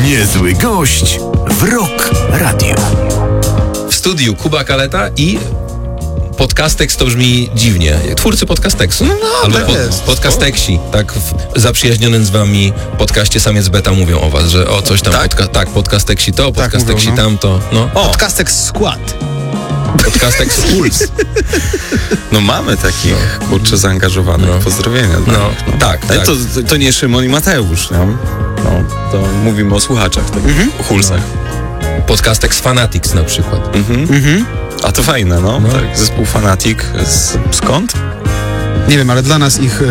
Niezły gość w Rock Radio. W studiu Kuba Kaleta i Podcastex to brzmi dziwnie. Twórcy Podcasteksu. Albo tak jest. Podcasteksi. Tak w zaprzyjaźnionym z wami podcaście Samiec Beta mówią o was, że o coś tam. Tak? Podcasteksi to, Tak Podcasteksi mówią, no. tamto. No. Podcastex Skład. Podcastex Puls. No mamy takich, kurczę, zaangażowanych. No. Pozdrowienia dla No, nich, no. tak, Ale tak. to nie Szymon i Mateusz, no. No, to mówimy o słuchaczach, tak, o Hulsach. Podcastex Fanatics na przykład. A to fajne, no. Tak, zespół Fanatic. Skąd? Nie wiem, ale dla nas ich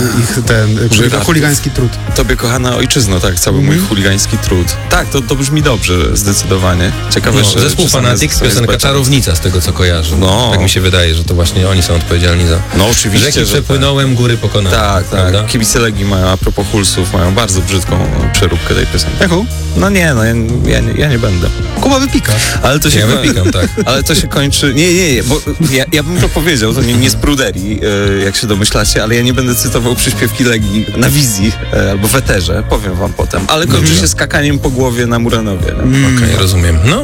chuligański trud. Tobie, kochana ojczyzno, tak, cały mój chuligański trud. Tak, to brzmi dobrze, zdecydowanie. Ciekawe, No, zespół Fanatics, piosenka Czarownica, z tego co kojarzę. No. Tak mi się wydaje, że to właśnie oni są odpowiedzialni za... No oczywiście, Rzeki że przepłynąłem, góry pokonałem. tak. Prawda? Kibice Legii mają, a propos Hulsów, mają bardzo brzydką przeróbkę tej piosenki. Jaką? No nie, no ja nie będę. Kuba wypika. Ale to się Ja wypikam, tak. Ale to się kończy... Nie, bo ja bym to powiedział, to nie z pruderii, jak się domyślacie, ale ja nie będę cytował przyśpiewki Legii na wizji albo w eterze, powiem wam potem. Ale kończy się skakaniem po głowie na Muranowie. Okej, rozumiem. No.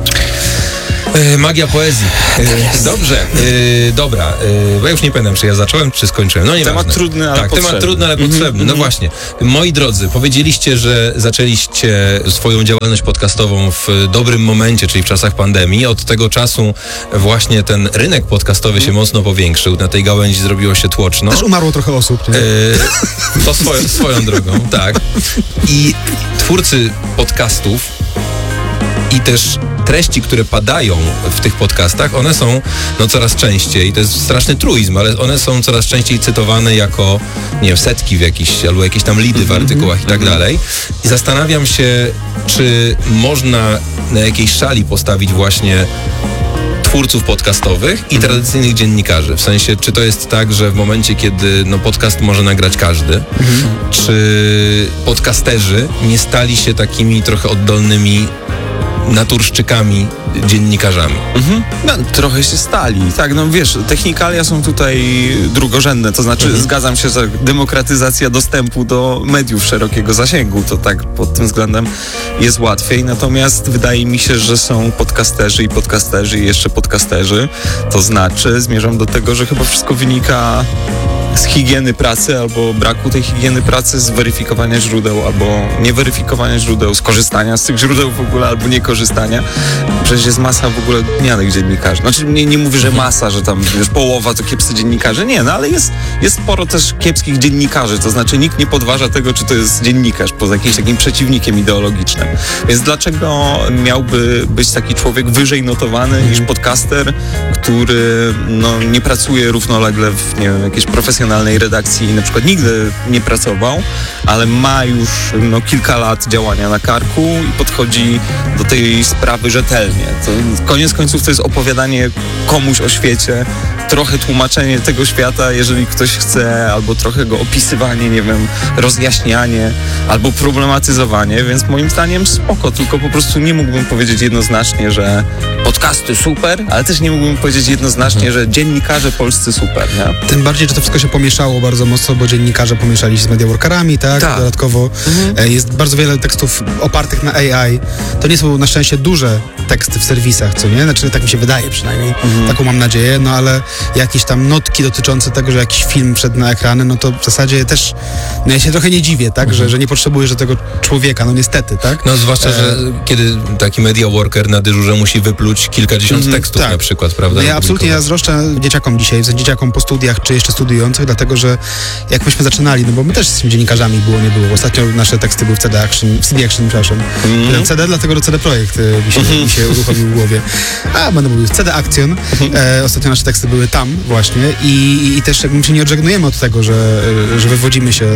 Magia poezji. Dobrze, dobra. Bo ja już nie pamiętam, czy ja zacząłem, czy skończyłem. No nie Temat trudny, ale potrzebny. Temat trudny, ale potrzebny. No właśnie. Moi drodzy, powiedzieliście, że zaczęliście swoją działalność podcastową w dobrym momencie, czyli w czasach pandemii. Od tego czasu właśnie ten rynek podcastowy się mocno powiększył. Na tej gałęzi zrobiło się tłoczno. Też umarło trochę osób, nie? To swoją drogą, tak. I twórcy podcastów i też treści, które padają w tych podcastach, one są coraz częściej, to jest straszny truizm, ale one są coraz częściej cytowane jako, nie wiem, setki w jakiś, albo jakieś tam lidy w artykułach i tak dalej. I zastanawiam się, czy można na jakiejś szali postawić właśnie twórców podcastowych i tradycyjnych dziennikarzy. W sensie, czy to jest tak, że w momencie, kiedy podcast może nagrać każdy, czy podcasterzy nie stali się takimi trochę oddolnymi naturszczykami, dziennikarzami? No, trochę się stali. Tak, no wiesz, technikalia są tutaj drugorzędne, to znaczy zgadzam się, że demokratyzacja dostępu do mediów szerokiego zasięgu, to tak pod tym względem jest łatwiej, natomiast wydaje mi się, że są podcasterzy i jeszcze podcasterzy, to znaczy zmierzam do tego, że chyba wszystko wynika z higieny pracy albo braku tej higieny pracy, z weryfikowania źródeł albo nieweryfikowania źródeł, z korzystania z tych źródeł w ogóle albo niekorzystania. Przecież jest masa w ogóle gnianych dziennikarzy. Znaczy nie mówię, że masa, że tam wiesz, połowa to kiepscy dziennikarze. Nie, no ale jest sporo też kiepskich dziennikarzy. To znaczy nikt nie podważa tego, czy to jest dziennikarz poza jakimś takim przeciwnikiem ideologicznym. Więc dlaczego miałby być taki człowiek wyżej notowany niż podcaster, który nie pracuje równolegle w jakiejś profesjonalnej redakcji i na przykład nigdy nie pracował, ale ma już kilka lat działania na karku i podchodzi do tej sprawy rzetelnie. To koniec końców to jest opowiadanie komuś o świecie, trochę tłumaczenie tego świata, jeżeli ktoś chce, albo trochę go opisywanie, nie wiem, rozjaśnianie, albo problematyzowanie, więc moim zdaniem spoko, tylko po prostu nie mógłbym powiedzieć jednoznacznie, że podcasty super, ale też nie mógłbym powiedzieć jednoznacznie, że dziennikarze polscy super, nie? Tym bardziej, że to wszystko się pomieszało bardzo mocno, bo dziennikarze pomieszali się z mediaworkerami, tak? Dodatkowo jest bardzo wiele tekstów opartych na AI. To nie są na szczęście duże teksty w serwisach, co nie? Znaczy, tak mi się wydaje przynajmniej. Taką mam nadzieję, ale jakieś tam notki dotyczące tego, że jakiś film wszedł na ekrany, no to w zasadzie też ja się trochę nie dziwię, tak? Że nie potrzebujesz do tego człowieka, niestety, tak? No zwłaszcza, że kiedy taki media worker na dyżurze musi wypluć kilkadziesiąt tekstów na przykład, prawda? Ja absolutnie zazdroszczę dzieciakom dzisiaj, dzieciakom po studiach, czy jeszcze studiujących, dlatego, że jak myśmy zaczynali, bo my też jesteśmy dziennikarzami, nie było. Ostatnio nasze teksty były w CD Action, przepraszam. CD, dlatego, że CD Projekt mi się uruchomił w głowie. Będę mówił, CD Action. Ostatnio nasze teksty były tam właśnie i też jakby się nie odżegnujemy od tego, że wywodzimy się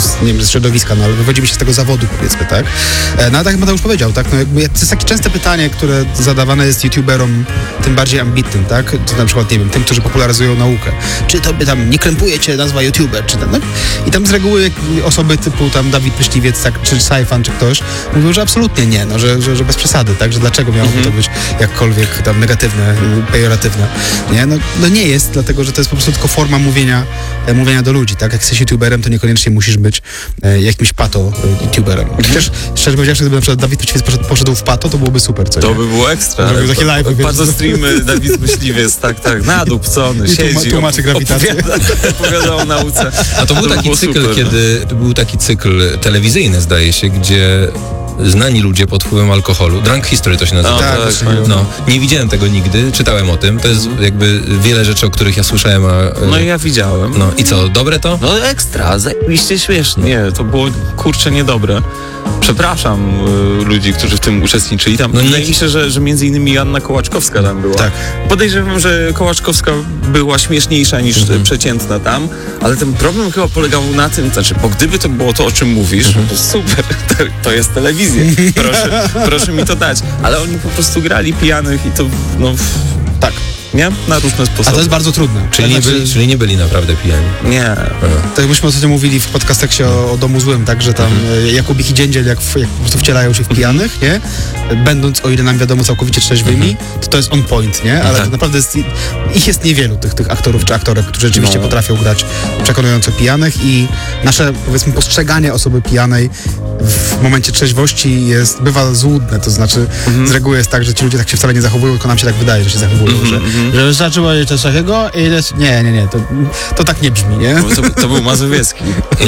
z środowiska, ale wywodzimy się z tego zawodu, powiedzmy, tak? Ale tak jak Mateusz powiedział, tak? Jakby to jest takie częste pytanie, które zadawane jest youtuberom, tym bardziej ambitnym, tak? To na przykład, nie wiem, tym, którzy popularyzują naukę. Czy to by tam nie krępuje cię nazwa youtuber, czy tam, no? I tam z reguły osoby typu tam Dawid Myśliwiec, tak, czy Sajfan, czy ktoś, mówią, że absolutnie nie, no, że bez przesady, tak? Że dlaczego miałoby to być jakkolwiek tam negatywne, pejoratywne, nie? No nie jest, dlatego, że to jest po prostu tylko forma mówienia do ludzi, tak? Jak jesteś youtuberem, to niekoniecznie musisz być jakimś pato-youtuberem. Chociaż, szczerze powiedziawszy, gdyby na przykład Dawid Myśliwiec poszedł w pato, to byłoby super, co To nie? by było ekstra. Zrobił takie live'y, wiesz. Pato streamy, Dawid Myśliwiec, tak, nadupcony, I siedzi, tłumaczy grawitację. opowiada o nauce. A to był by taki było cykl, super. kiedy był taki cykl telewizyjny, zdaje się, gdzie znani ludzie pod wpływem alkoholu, Drunk History to się nazywa. Tak, tak, właśnie. No, nie widziałem tego nigdy, czytałem o tym, to jest jakby wiele rzeczy, o których ja słyszałem, a... No i ja widziałem. No i co, dobre to? No ekstra, zajebiście śmieszne. Nie, to było kurczę niedobre. Przepraszam ludzi, którzy w tym uczestniczyli. Tam No wydaje mi się, że między innymi Joanna Kołaczkowska tam była. Tak. Podejrzewam, że Kołaczkowska była śmieszniejsza niż przeciętna tam, ale ten problem chyba polegał na tym, znaczy, bo gdyby to było to, o czym mówisz, to super, to jest telewizja. Proszę mi to dać. Ale oni po prostu grali pijanych i to, no... Tak. Nie? Na różne A sposoby. to jest bardzo trudne. Czyli nie byli naprawdę pijani. Nie. Tak jak myśmy ostatnio mówili w podcasteksie o Domu Złym, tak, że tam Jakubik i Dziędziel, jak po prostu wcielają się w pijanych, nie? Będąc, o ile nam wiadomo, całkowicie trzeźwymi, to jest on point, nie? Ale tak naprawdę ich jest niewielu, tych aktorów czy aktorek, którzy rzeczywiście potrafią grać przekonująco pijanych i nasze, powiedzmy, postrzeganie osoby pijanej w momencie trzeźwości bywa złudne, to znaczy z reguły jest tak, że ci ludzie tak się wcale nie zachowują, tylko nam się tak wydaje, że się zachowują, że wystarczy powiedzieć coś takiego i nie, to tak nie brzmi, nie? To był Mazowiecki.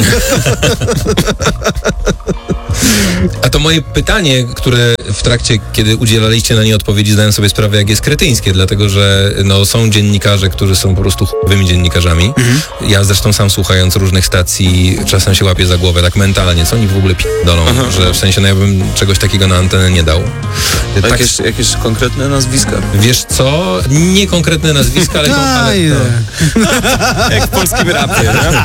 A to moje pytanie, które w trakcie, kiedy udzielaliście na nie odpowiedzi, zdałem sobie sprawę, jak jest kretyńskie, dlatego że no, są dziennikarze, którzy są po prostu chujowymi dziennikarzami. Ja zresztą sam słuchając różnych stacji, czasem się łapię za głowę tak mentalnie, co oni w ogóle p***dolą, że w sensie, no ja bym czegoś takiego na antenę nie dał. A Tak, jakieś konkretne nazwiska? wiesz co? Nie konkretne nazwiska, ale... Jak w polskim rapie,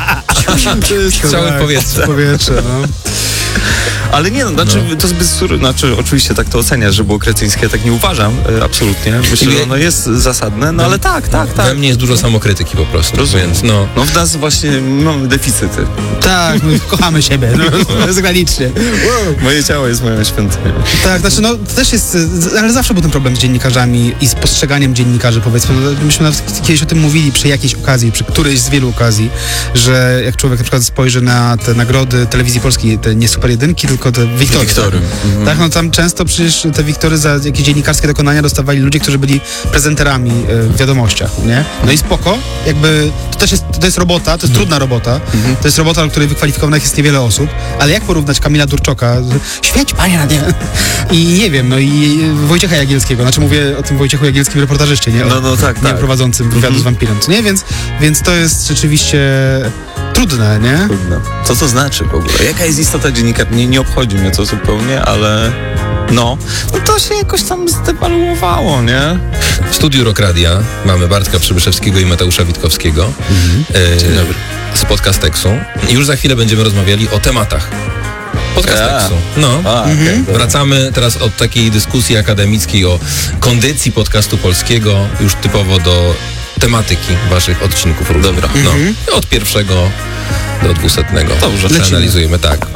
nie? Całe powietrze, no. Ale nie, no, to zbyt oczywiście tak to oceniasz, że było kretyńskie, ja tak nie uważam, absolutnie. Myślę, że ono jest zasadne, no ale tak. We mnie jest dużo samokrytyki po prostu, Rozumiem. więc no... No w nas właśnie mamy deficyty. Tak, my kochamy siebie, bezgranicznie. Moje ciało jest moją świątynią. Tak, znaczy no to też jest, ale zawsze był ten problem z dziennikarzami i z postrzeganiem dziennikarzy, powiedzmy. No, myśmy nawet kiedyś o tym mówili przy jakiejś okazji, przy którejś z wielu okazji, że jak człowiek na przykład spojrzy na te nagrody telewizji polskiej, te nie super jedynki, tylko te Wiktory. Tak, no tam często przecież te Wiktory za jakieś dziennikarskie dokonania dostawali ludzie, którzy byli prezenterami w wiadomościach, nie? No i spoko, jakby to jest robota, to jest trudna robota, to jest robota, do której wykwalifikowanych jest niewiele osób, ale jak porównać Kamila Durczoka, świeć panie na nie, i nie wiem, no i Wojciecha Jagielskiego, znaczy mówię o tym Wojciechu Jagielskim reportażyście, nie? Tak. Prowadzącym wywiadu z wampirem, nie? Więc to jest rzeczywiście trudne, nie? Trudno. Co to znaczy w ogóle? Jaka jest istota dziennikarza? Nie obchodzi mnie to zupełnie, ale no to się jakoś tam zdewaluowało, nie? W studiu Rock Radia mamy Bartka Przybyszewskiego i Mateusza Witkowskiego Dzień dobry. z Podcasteksu. I już za chwilę będziemy rozmawiali o tematach Podcasteksu. No. Okay. Wracamy teraz od takiej dyskusji akademickiej o kondycji podcastu polskiego już typowo do tematyki waszych odcinków. Dobra. No. Od 1 do 200. Dobrze. Przeanalizujemy, tak.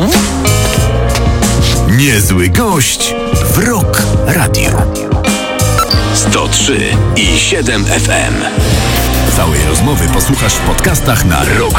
Niezły gość w Rock Radio. 103,7 FM. Całej rozmowy posłuchasz w podcastach na Rock